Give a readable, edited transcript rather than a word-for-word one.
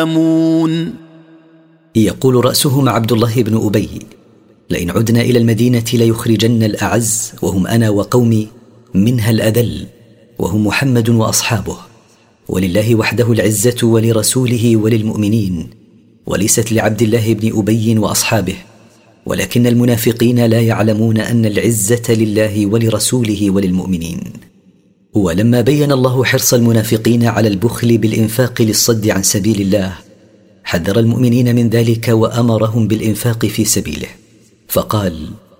يعلمون. يقول رأسهم عبد الله بن أبي: لئن عدنا إلى المدينة ليخرجن الأعز وهم أنا وقومي منها الأذل وهم محمد وأصحابه، ولله وحده العزة ولرسوله وللمؤمنين، وليست لعبد الله بن أبي وأصحابه، ولكن المنافقين لا يعلمون أن العزة لله ولرسوله وللمؤمنين. ولما بين الله حرص المنافقين على البخل بالإنفاق للصد عن سبيل الله، حذر المؤمنين من ذلك وأمرهم بالإنفاق في سبيله، فقال: